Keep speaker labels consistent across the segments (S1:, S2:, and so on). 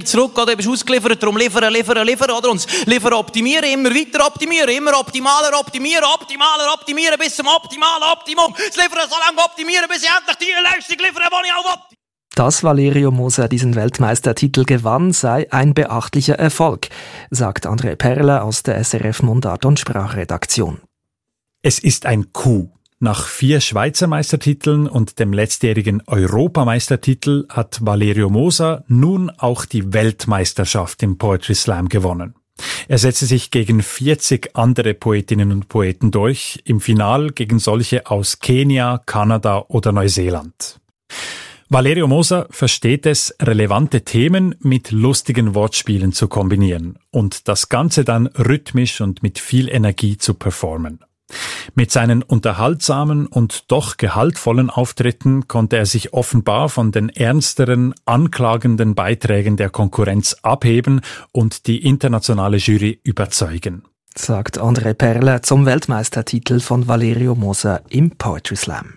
S1: zurück, oder? Du bist ausgeliefert, darum liefern, oder? Und liefern, optimieren, immer weiter optimieren, immer optimaler optimieren, bis zum optimalen Optimum. Das liefern so lange optimieren, bis ich endlich die Leistung liefere, die ich auch will.
S2: Dass Valerio Moser diesen Weltmeistertitel gewann, sei ein beachtlicher Erfolg, sagt André Perle aus der SRF Mundart- und Sprachredaktion.
S3: Es ist ein Coup. Nach 4 Schweizer Meistertiteln und dem letztjährigen Europameistertitel hat Valerio Moser nun auch die Weltmeisterschaft im Poetry Slam gewonnen. Er setzte sich gegen 40 andere Poetinnen und Poeten durch, im Final gegen solche aus Kenia, Kanada oder Neuseeland. Valerio Moser versteht es, relevante Themen mit lustigen Wortspielen zu kombinieren und das Ganze dann rhythmisch und mit viel Energie zu performen. Mit seinen unterhaltsamen und doch gehaltvollen Auftritten konnte er sich offenbar von den ernsteren, anklagenden Beiträgen der Konkurrenz abheben und die internationale Jury überzeugen,
S2: sagt André Perle zum Weltmeistertitel von Valerio Moser im Poetry Slam.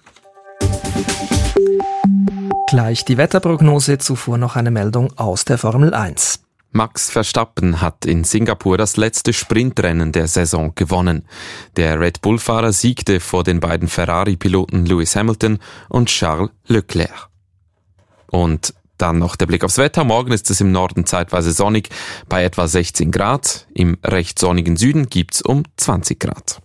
S2: Gleich die Wetterprognose, zuvor noch eine Meldung aus der Formel 1.
S4: Max Verstappen hat in Singapur das letzte Sprintrennen der Saison gewonnen. Der Red Bull-Fahrer siegte vor den beiden Ferrari-Piloten Lewis Hamilton und Charles Leclerc. Und dann noch der Blick aufs Wetter. Morgen ist es im Norden zeitweise sonnig bei etwa 16 Grad. Im recht sonnigen Süden gibt's um 20 Grad.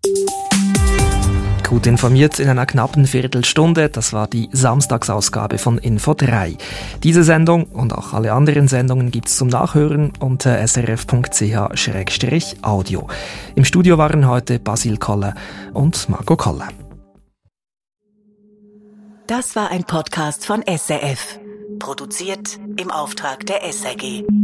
S2: Gut informiert in einer knappen Viertelstunde, das war die Samstagsausgabe von Info 3. Diese Sendung und auch alle anderen Sendungen gibt's zum Nachhören unter srf.ch/audio. Im Studio waren heute Basil Koller und Marco Koller.
S5: Das war ein Podcast von SRF, produziert im Auftrag der SRG.